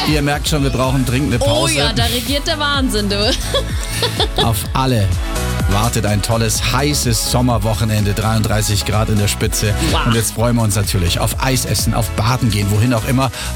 Ihr merkt schon, wir brauchen dringend eine Pause. Oh ja, da regiert der Wahnsinn, du. Auf alle wartet ein tolles, heißes Sommerwochenende, 33 Grad in der Spitze. Wow. Und jetzt freuen wir uns natürlich auf Eis essen, auf Baden gehen, wohin auch immer.